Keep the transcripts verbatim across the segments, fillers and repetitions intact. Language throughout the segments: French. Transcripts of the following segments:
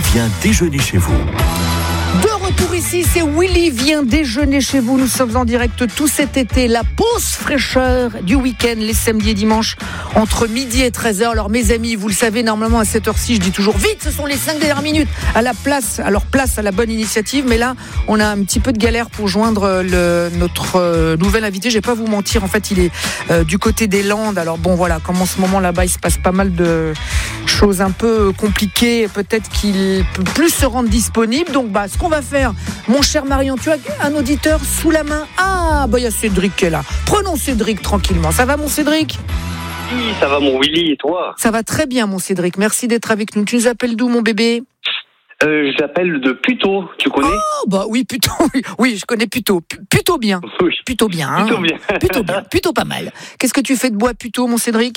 vient déjeuner chez vous. De retour ici, c'est Willy vient déjeuner chez vous. Nous sommes en direct tout cet été. La pause fraîcheur du week-end, les samedis et dimanches, entre midi et treize heures. Alors mes amis, vous le savez, normalement à cette heure-ci, je dis toujours vite, ce sont les cinq dernières minutes à la place, alors place à la bonne initiative. Mais là, on a un petit peu de galère pour joindre le, notre euh, nouvel invité. Je vais pas vous mentir, en fait, il est euh, du côté des Landes. Alors bon, voilà, comme en ce moment là-bas, il se passe pas mal de choses un peu compliquées. Peut-être qu'il peut plus se rendre disponible. Donc bah, ce qu'on va faire, mon cher Marion, tu as un auditeur sous la main. Ah, bah il y a Cédric qui est là. Prenons Cédric tranquillement. Ça va mon Cédric ? Oui, ça va mon Willy, et toi ? Ça va très bien mon Cédric, merci d'être avec nous. Tu nous appelles d'où mon bébé ? euh, J'appelle de Puteaux, tu connais ? Oh, bah oui, plutôt, oui, oui, je connais plutôt, plutôt bien. Oui. Plutôt bien, hein. Plutôt bien. Plutôt bien, plutôt pas mal. Qu'est-ce que tu fais de beau à Puteaux mon Cédric ?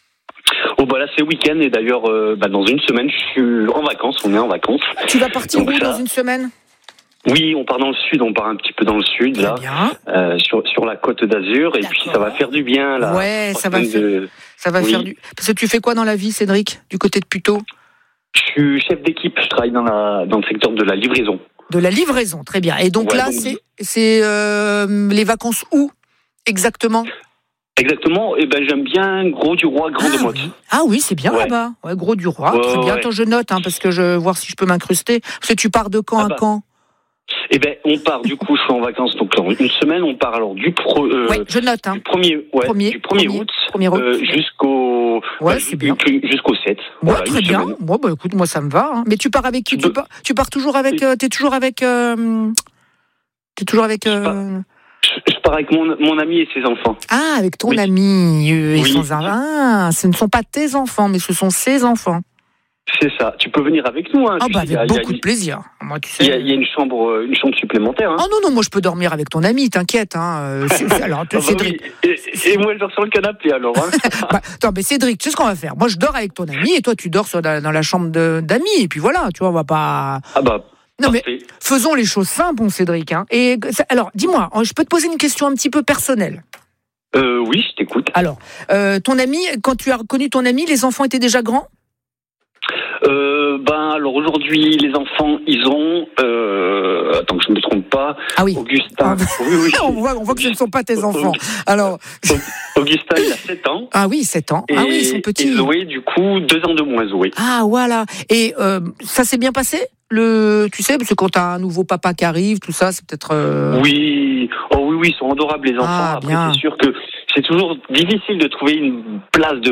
Oh bah là c'est week-end et d'ailleurs euh, bah, dans une semaine je suis en vacances, on est en vacances. Tu vas partir Donc où ça... dans une semaine ? Oui, on part dans le sud, on part un petit peu dans le sud là, euh, sur sur la Côte d'Azur et D'accord. puis ça va faire du bien là. Ouais, ça va, faire, de... ça va oui. faire du. Parce que tu fais quoi dans la vie, Cédric, du côté de Puteaux ? Je suis chef d'équipe, je travaille dans la dans le secteur de la livraison. De la livraison, très bien. Et donc ouais, là, donc... c'est c'est euh, les vacances où exactement ? Exactement, et ben j'aime bien Gros du Roi, Grande ah, Motte. Oui. Ah oui, c'est bien ouais. Là-bas. Ouais, Gros du Roi, ouais, très bien. Ouais. Attends, je note, hein, parce que je veux voir si je peux m'incruster. Parce que tu pars de quand ah bah. à quand ? Eh ben, on part du coup, je suis en vacances, donc une semaine, on part alors du pro, euh, ouais, je note, hein. du premier, ouais, premier, du premier, premier août, premier août. Euh, jusqu'au, ouais, bah, c'est bien. jusqu'au sept. Ouais, voilà, très bien. Moi, bon, bah, écoute, moi ça me va. Hein. Mais tu pars avec qui ? Tu pars, tu pars toujours avec, euh, t'es toujours avec, euh, t'es toujours avec. Euh... Je, pars, je, je pars avec mon, mon ami et ses enfants. Ah, avec ton oui. ami euh, et oui. son ah, ce ne sont pas tes enfants, mais ce sont ses enfants. C'est ça. Tu peux venir avec nous. Hein. Ah bah avec a, beaucoup a, de plaisir. Moi, tu sais. Il y a, il y a une chambre, une chambre supplémentaire. Hein. Ah non non, moi je peux dormir avec ton ami, t'inquiète. Hein. C'est, c'est, alors, ah bah Cédric. Oui. Et, et moi je dors sur le canapé alors. Hein. bah, attends, mais Cédric, tu sais ce qu'on va faire ? Moi je dors avec ton ami et toi tu dors sur la, dans la chambre de, d'amis et puis voilà, tu vois, on va pas. Ah bah. Non parfait. Mais faisons les choses simples, mon Cédric. Hein. Et alors, dis-moi, je peux te poser une question un petit peu personnelle. Euh, oui, je t'écoute. Alors, euh, ton ami, quand tu as reconnu ton ami, les enfants étaient déjà grands ? Euh, ben alors aujourd'hui les enfants ils ont euh, attends que je ne me trompe pas ah oui Augustin ah, oui, oui. on voit on voit que ce ne sont pas tes enfants alors Augustin il a sept ans ah oui sept ans et, ah oui ils sont petits et Zoé du coup deux ans de moins Zoé ah voilà et euh, ça s'est bien passé le tu sais parce que quand t'as un nouveau papa qui arrive tout ça c'est peut-être euh... oui oh oui oui ils sont adorables les enfants ah, après bien. C'est sûr que c'est toujours difficile de trouver une place de